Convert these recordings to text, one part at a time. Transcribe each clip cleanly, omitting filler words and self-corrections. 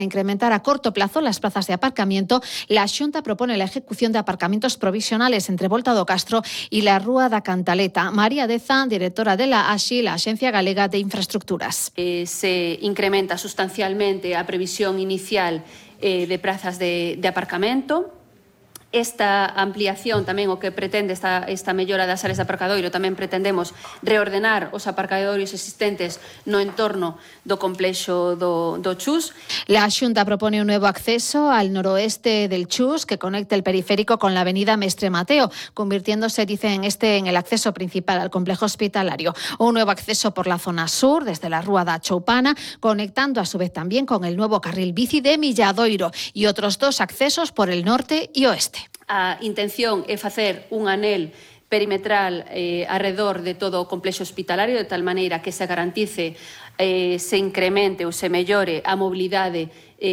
Incrementar a corto plazo las plazas de aparcamiento, la Xunta propone la ejecución de aparcamientos provisionales entre Volta do Castro y la Rúa da Cantaleta. María Deza, directora de la AXI, la Axencia Galega de Infraestructuras. Se incrementa sustancialmente a previsión inicial de plazas de aparcamento. Esta ampliación tamén o que pretende esta mellora das áreas de aparcadoiro, tamén pretendemos reordenar os aparcadoiros existentes no entorno do complexo do Chus. La Xunta propone un nuevo acceso al noroeste del Chus que conecte el periférico con la avenida Mestre Mateo, convirtiéndose, dicen, en el acceso principal al complejo hospitalario. Un nuevo acceso por la zona sur, desde la Rúa da Choupana, conectando a su vez también con el nuevo carril bici de Milladoiro y otros 2 accesos por el norte y oeste. A intención é facer un anel perimetral alrededor de todo o complexo hospitalario, de tal maneira que se garantice, se incremente ou se mellore a mobilidade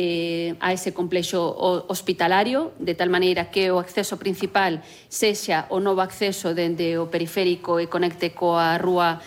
a ese complexo hospitalario, de tal maneira que o acceso principal sexa o novo acceso dende o periférico e conecte coa Rúa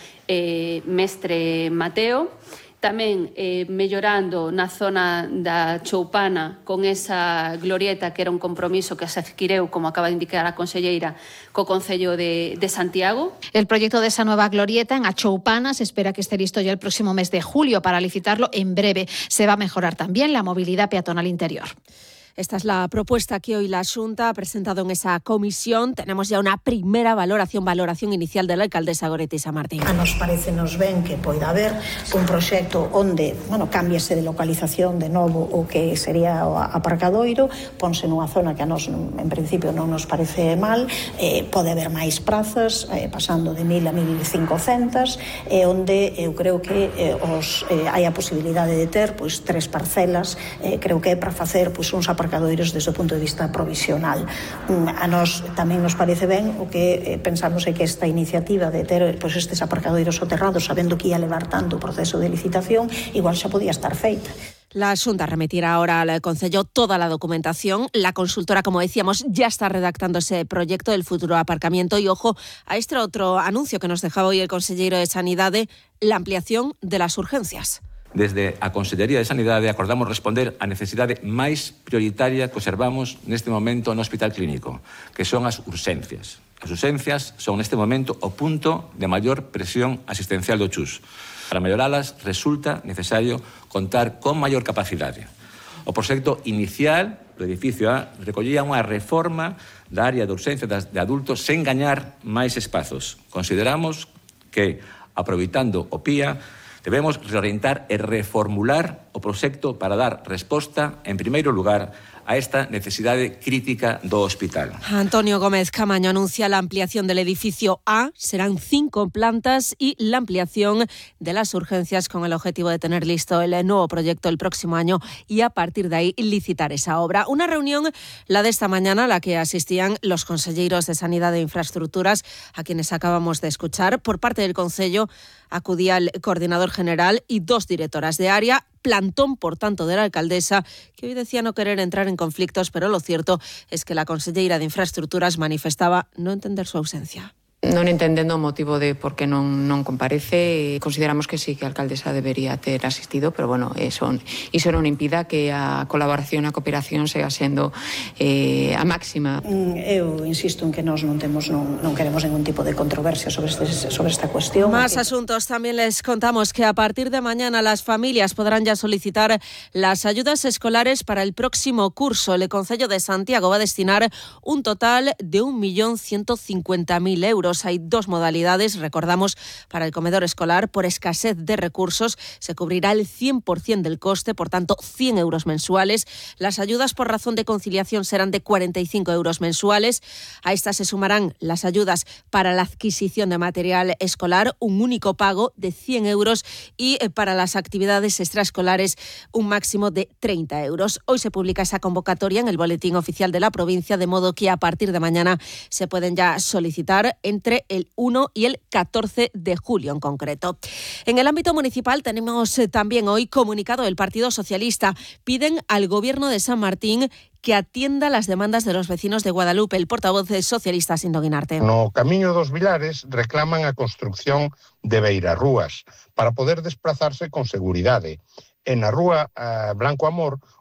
Mestre Mateo. Tamén mellorando na zona da Choupana con esa glorieta que era un compromiso que se adquireu, como acaba de indicar a conselleira, co Concello de Santiago. El proyecto de esa nueva glorieta en Choupana se espera que esté listo ya el próximo mes de julio para licitarlo en breve. Se va a mejorar también la movilidad peatonal interior. Esta es la propuesta que hoy la Xunta ha presentado en esa comisión. Tenemos ya una primera valoración inicial de la alcaldesa Goretti Samartín. A nos parecenos ben que poida haber un proxecto onde, cámbiase de localización de novo o que sería o aparcadoiro, ponse nunha zona que a nos en principio non nos parece mal, pode haber máis prazas, pasando de 1.000 a 1.500, onde eu creo que hai a posibilidade de ter 3 parcelas, creo que é para facer uns aparcadoiros desde o punto de vista provisional. A nós tamén nos parece ben o que pensamos é que esta iniciativa de ter estes aparcadoiros soterrados, sabendo que ia levar tanto o proceso de licitación, igual xa podía estar feita. La Xunta remitirá ahora al Concello toda la documentación. La consultora, como decíamos, ya está redactando ese proyecto del futuro aparcamiento. Y ojo a este otro anuncio que nos dejaba hoy el consellero de Sanidade, la ampliación de las urgencias. Desde a Consellería de Sanidade acordamos responder á necesidade máis prioritaria que observamos neste momento no Hospital Clínico, que son as urxencias. As urxencias son neste momento o punto de maior presión asistencial do Chus. Para melloralas resulta necesario contar con maior capacidade. O proxecto inicial do edificio A recollía unha reforma da área de urxencia de adultos sen gañar máis espazos. Consideramos que, aproveitando o PIA, debemos reorientar e reformular o proxecto para dar resposta, en primeiro lugar, a esta necesidade crítica do hospital. Antonio Gómez Camaño anuncia la ampliación del edificio A. Serán 5 plantas y la ampliación de las urgencias con el objetivo de tener listo el nuevo proyecto el próximo año y a partir de ahí licitar esa obra. Una reunión, la de esta mañana, a la que asistían los conselleiros de Sanidad e Infraestructuras, a quienes acabamos de escuchar. Por parte del Concello acudía el coordinador general y 2 directoras de área. Plantón, por tanto, de la alcaldesa, que hoy decía no querer entrar en conflictos, pero lo cierto es que la conselleira de Infraestructuras manifestaba no entender su ausencia. Non entendendo o motivo de por que non comparece, consideramos que sí, que a alcaldesa debería ter asistido, pero bueno, iso non impida que a colaboración, a cooperación siga sendo a máxima. Eu insisto en que nós non queremos ningún tipo de controversia sobre esta cuestión. Más asuntos. También les contamos que a partir de mañana las familias podrán ya solicitar las ayudas escolares para el próximo curso. El Concello de Santiago va a destinar un total de 1.150.000 euros. Hay 2 modalidades, recordamos, para el comedor escolar. Por escasez de recursos se cubrirá el 100% del coste, por tanto 100 euros mensuales. Las ayudas por razón de conciliación serán de 45 euros mensuales. A estas se sumarán las ayudas para la adquisición de material escolar, un único pago de 100 euros y para las actividades extraescolares un máximo de 30 euros. Hoy se publica esa convocatoria en el Boletín Oficial de la provincia, de modo que a partir de mañana se pueden ya solicitar entre el 1 y el 14 de julio en concreto. En el ámbito municipal tenemos también hoy comunicado del Partido Socialista. Piden al Gobierno de San Martín que atienda las demandas de los vecinos de Guadalupe. El portavoz socialista, Sindo Guinarte. No Camiño dos Vilares reclaman a construcción de beirarrúas para poder desplazarse con seguridade e na rúa Blanco Amor